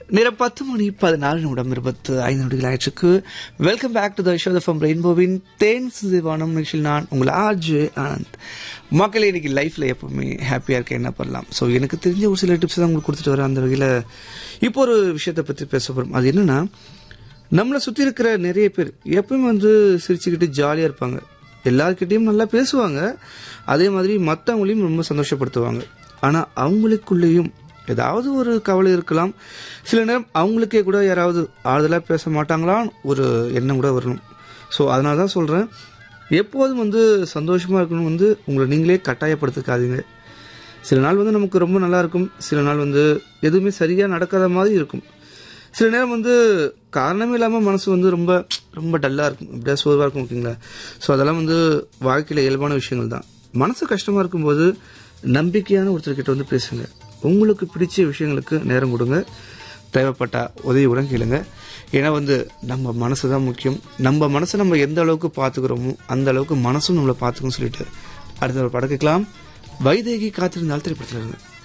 நேரம் 10:14 ஆயிடுச்சு. Welcome back to the show from ரெயின்போவின் தேன் சிவானம் நிகழ்ச்சியில் நான் உங்கள் ஆர்ஜே ஆனந்த். மக்களே, இன்னைக்கு லைஃப்ல எப்பவுமே ஹாப்பியா இருக்க என்ன பண்ணலாம்? ஸோ எனக்கு தெரிஞ்ச ஒரு சில டிப்ஸ் தான் உங்களுக்கு கொடுத்துட்டு வரேன். அந்த வகையில் இப்போ ஒரு விஷயத்தை பற்றி பேச போகிறோம். அது என்னன்னா, நம்மளை சுற்றி இருக்கிற நிறைய பேர் எப்பவுமே சிரிச்சுக்கிட்டு ஜாலியாக இருப்பாங்க. எல்லாருக்கிட்டையும் நல்லா பேசுவாங்க. அதே மாதிரி மற்றவங்களையும் ரொம்ப சந்தோஷப்படுத்துவாங்க. ஆனால் அவங்களுக்குள்ளேயும் ஏதாவது ஒரு கவலை இருக்கலாம். சில நேரம் அவங்களுக்கே கூட யாராவது ஆறுதலாக பேச மாட்டாங்களான்னு ஒரு எண்ணம் கூட வரணும். ஸோ அதனால தான் சொல்கிறேன், எப்போதும் சந்தோஷமாக இருக்கணும் உங்களை நீங்களே கட்டாயப்படுத்திக்காதீங்க. சில நாள் நமக்கு ரொம்ப நல்லா இருக்கும். சில நாள் எதுவுமே சரியாக நடக்காத மாதிரி இருக்கும். சில நேரம் காரணமே இல்லாமல் மனசு ரொம்ப ரொம்ப டல்லாக இருக்கும், இப்படியா சோர்வாக இருக்கும். ஓகேங்களா? ஸோ அதெல்லாம் வாழ்க்கையில் இயல்பான விஷயங்கள் தான். மனசு கஷ்டமாக இருக்கும்போது நம்பிக்கையான ஒருத்தர்கிட்ட பேசுங்க. உங்களுக்கு பிடிச்ச விஷயங்களுக்கு நேரம் கொடுங்க. தேவைப்பட்ட உதவியுடன் கேளுங்க. ஏன்னா நம்ம மனசு தான் முக்கியம். நம்ம மனசை நம்ம எந்த அளவுக்கு பார்த்துக்கிறோமோ அந்த அளவுக்கு மனசும் நம்மளை பார்த்துக்கணும்னு சொல்லிட்டு அடுத்த ஒரு படம் கேட்கலாம். வைதேகி காத்திருந்தால் திரைப்படத்தில் இருந்து.